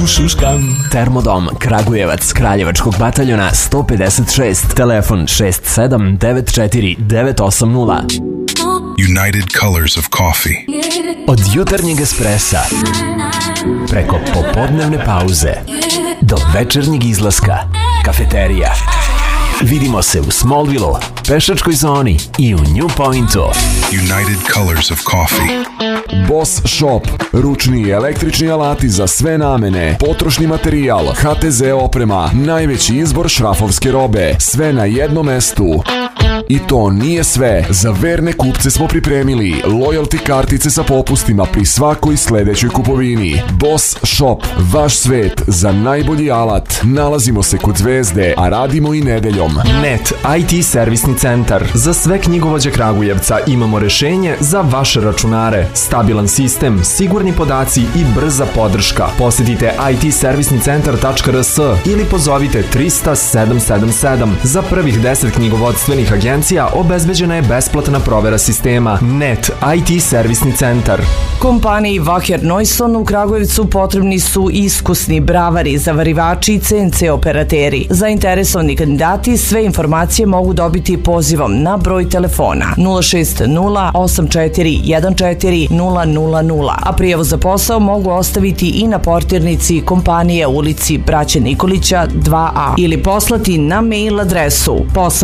Šuškam. Termodom Kragujevac Kraljevačkog bataljona 156, telefon 6794 United Colors of Coffee. Od jutarnjeg espresa preko popodnevne pauze do večernjeg izlaska, kafeterija. Vidimo se u Smallville, pešačkoj zoni i u New Pointu. United Colors of Coffee. Boss Shop, ručni i električni alati za sve namene, potrošni materijal, HTZ oprema, najveći izbor šrafovske robe, sve na jednom mestu. I to nije sve. Za verne kupce smo pripremili loyalty kartice sa popustima pri svakoj sledećoj kupovini. Boss Shop, vaš svet za najbolji alat. Nalazimo se kod Zvezde, a radimo i nedeljom. Net IT servisni centar. Za sve knjigovođe Kragujevca imamo rešenje za vaše računare. Stabilan sistem, sigurni podaci i brza podrška. Posjetite itservisnicentar.rs ili pozovite 300 777. Za prvih 10 knjigovodstvenih agencija obezbeđena je besplatna provera sistema. Net IT servisni centar. Kompaniji Wacker Neuson u Kragujevcu potrebni su iskusni bravari, zavarivači i CNC operateri. Zainteresovani kandidati sve informacije mogu dobiti pozivom na broj telefona 060 8414 000, a prijavu za posao mogu ostaviti i na portirnici kompanije u ulici Braće Nikolića 2A ili poslati na mail adresu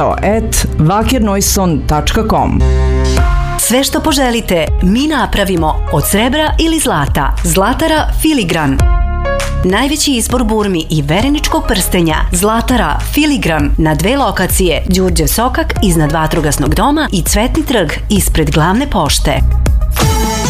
posao@wackernoison.com. Sve što poželite, mi napravimo od srebra ili zlata. Zlatara Filigran. Najveći izbor burmi i vereničkog prstenja. Zlatara Filigran na 2 lokacije: Đurđe Sokak iznad Vatrogasnog doma i Cvetni trg ispred Glavne pošte.